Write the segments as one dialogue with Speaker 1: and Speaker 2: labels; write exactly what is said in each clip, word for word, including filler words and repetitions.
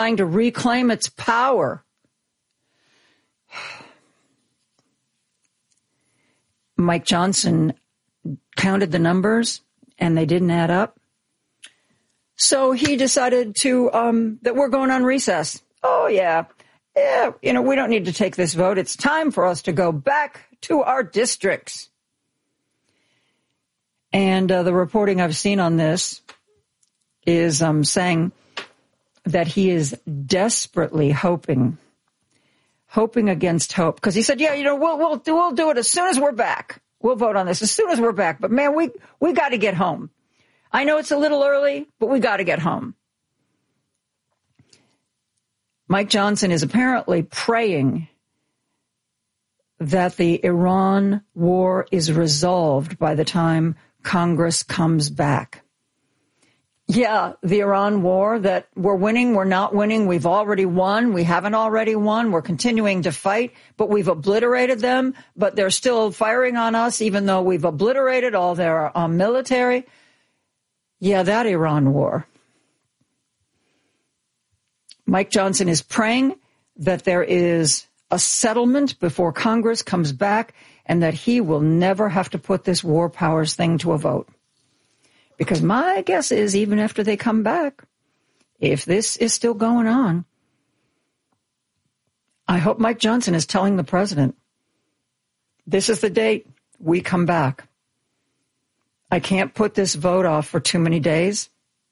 Speaker 1: trying to reclaim its power. Mike Johnson counted the numbers, and they didn't add up. So he decided to um, that we're going on recess. Oh, yeah. Yeah, you know, we don't need to take this vote. It's time for us to go back to our districts. And uh, the reporting I've seen on this is um, saying that he is desperately hoping, hoping against hope. Because he said, yeah, you know, we'll, we'll, do, we'll do it as soon as we're back. We'll vote on this as soon as we're back. But, man, we, we got to get home. I know it's a little early, but we got to get home. Mike Johnson is apparently praying that the Iran war is resolved by the time Congress comes back. Yeah, the Iran war that we're winning, we're not winning, we've already won, we haven't already won, we're continuing to fight, but we've obliterated them, but they're still firing on us even though we've obliterated all their um, military. Yeah, that Iran war. Mike Johnson is praying that there is a settlement before Congress comes back and that he will never have to put this war powers thing to a vote. Because my guess is even after they come back, if this is still going on, I hope Mike Johnson is telling the president, this is the date we come back. I can't put this vote off for too many days,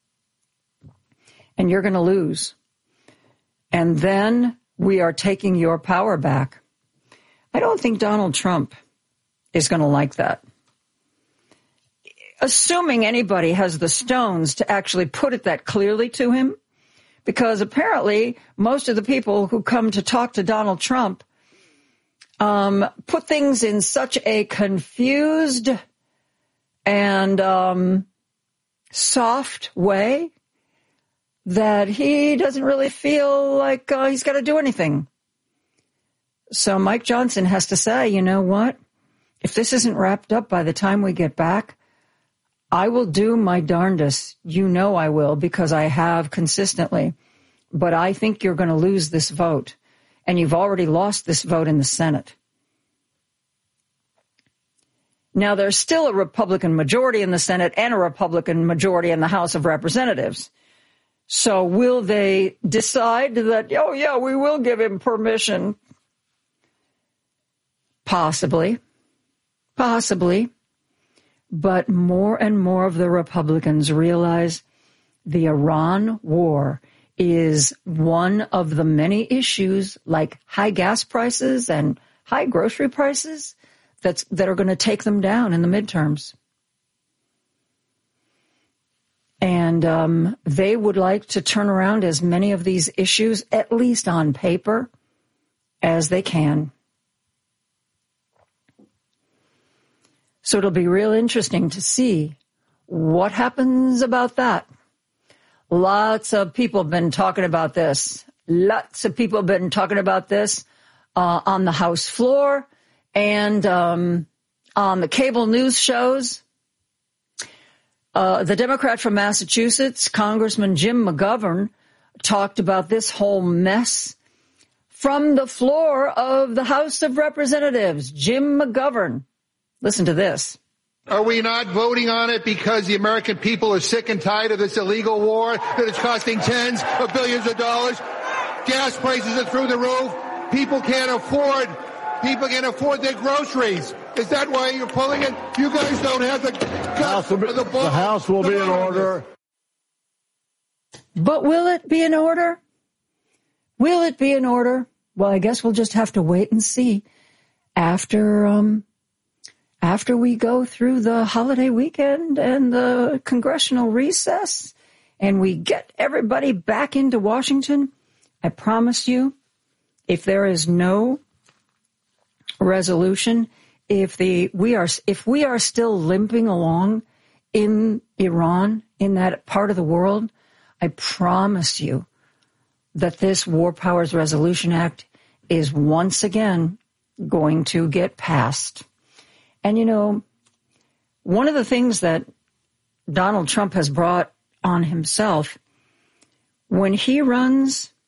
Speaker 1: and you're going to lose. And then we are taking your power back. I don't think Donald Trump is going to like that. Assuming anybody has the stones to actually put it that clearly to him, because apparently most of the people who come to talk to Donald Trump um, put things in such a confused and um, soft way that he doesn't really feel like uh, he's got to do anything. So Mike Johnson has to say, you know what? If this isn't wrapped up by the time we get back, I will do my darndest. You know I will, because I have consistently. But I think you're going to lose this vote. And you've already lost this vote in the Senate. Now, there's still a Republican majority in the Senate and a Republican majority in the House of Representatives. So will they decide that, oh, yeah, we will give him permission? Possibly. Possibly. But more and more of the Republicans realize the Iran war is one of the many issues, like high gas prices and high grocery prices, that's, that are going to take them down in the midterms. And um, they would like to turn around as many of these issues, at least on paper, as they can. So it'll be real interesting to see what happens about that. Lots of people have been talking about this. Lots of people have been talking about this uh, on the House floor and um, on the cable news shows. Uh, the Democrat from Massachusetts, Congressman Jim McGovern, talked about this whole mess from the floor of the House of Representatives. Jim McGovern. Listen to this.
Speaker 2: Are we not voting on it because the American people are sick and tired of this illegal war that is costing tens of billions of dollars? Gas prices are through the roof. People can't afford, people can't afford their groceries. Is that why you're pulling it? You guys don't have the guts
Speaker 3: of the ball. The House will be in order.
Speaker 1: But will it be in order? Will it be in order? Well, I guess we'll just have to wait and see after, um, After we go through the holiday weekend and the congressional recess and we get everybody back into Washington, I promise you, if there is no resolution, if the we are if we are still limping along in Iran, in that part of the world, I promise you that this War Powers Resolution Act is once again going to get passed. And, you know, one of the things that Donald Trump has brought on himself, when he runs